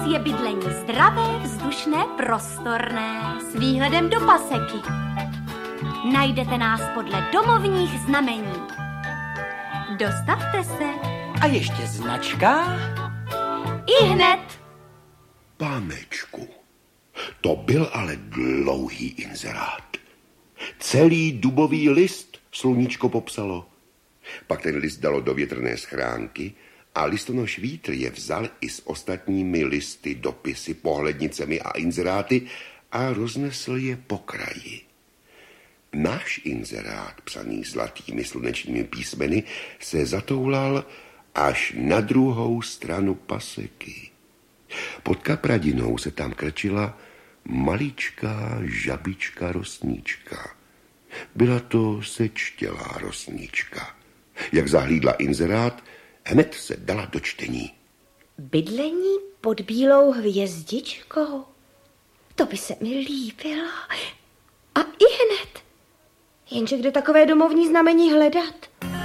je bydlení zdravé, vzdušné, prostorné, s výhledem do paseky. Najdete nás podle domovních znamení. Dostavte se. A ještě značka? Ihned. Pámečku, to byl ale dlouhý inzerát. Celý dubový list sluníčko popsalo. Pak ten list dalo do větrné schránky a listonoš Vítr je vzal i s ostatními listy, dopisy, pohlednicemi a inzeráty a roznesl je po kraji. Náš inzerát, psaný zlatými slunečními písmeny, se zatoulal až na druhou stranu paseky. Pod kapradinou se tam krčila maličká žabička rosnička. Byla to sečtělá rosnička. Jak zahlídla inzerát, hned se dala do čtení. Bydlení pod bílou hvězdičkou? To by se mi líbilo. A ihned. Jenže kde takové domovní znamení hledat?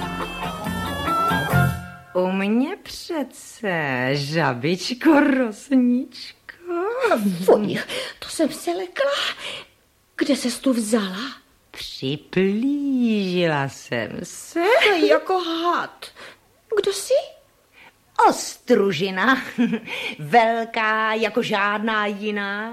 U mě přece, žabičko, rosničko. Fuj, to jsem se lekla. Kde ses tu vzala? Připlížila jsem se. Jako had. Kdo jsi? Ostružina, velká jako žádná jiná,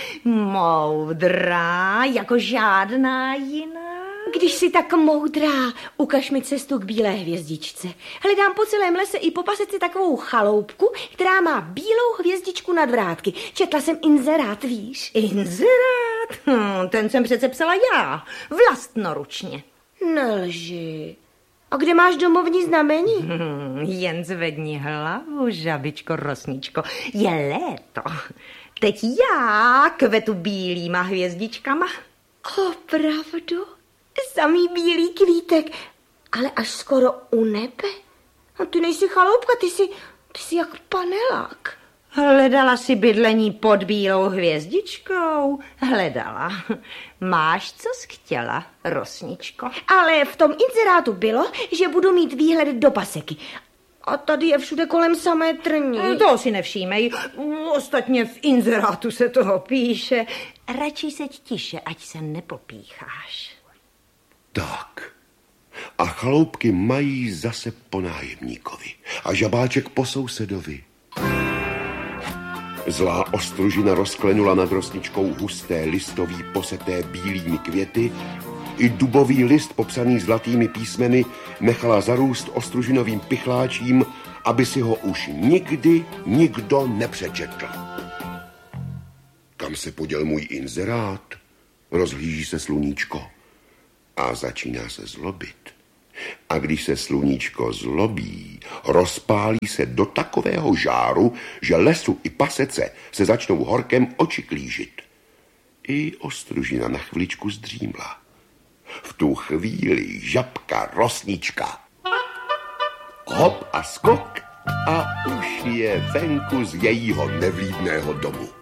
moudrá jako žádná jiná. Když jsi tak moudrá, ukaž mi cestu k bílé hvězdičce. Hledám po celém lese i po paseci takovou chaloupku, která má bílou hvězdičku nad vrátky. Četla jsem inzerát, víš? Inzerát? Ten jsem přece psala já, vlastnoručně. Nelži. A kde máš domovní znamení? Jen zvedni hlavu, žabičko, rosničko. Je léto. Teď já kvetu bílýma hvězdičkama. Opravdu? Samý bílý kvítek, ale až skoro u nebe. A ty nejsi chaloupka, ty jsi jak panelák. Hledala si bydlení pod bílou hvězdičkou? Hledala. Máš, co jsi chtěla, rosničko? Ale v tom inzerátu bylo, že budu mít výhled do paseky. A tady je všude kolem samé trní. To si nevšímej. Ostatně v inzerátu se toho píše. Radši seď tiše, ať se nepopícháš. Tak. A chaloupky mají zase po nájemníkovi. A žabáček po sousedovi. Zlá ostružina rozklenula nad rosničkou husté listový poseté bílými květy. I dubový list popsaný zlatými písmeny nechala zarůst ostružinovým pichláčím, aby si ho už nikdy nikdo nepřečetl. Kam se poděl můj inzerát? Rozhlíží se sluníčko a začíná se zlobit. A když se sluníčko zlobí, rozpálí se do takového žáru, že lesu i pasece se začnou horkem oči klížit. I ostružina na chviličku zdřímla. V tu chvíli žabka rosnička. Hop a skok a už je venku z jejího nevlídného domu.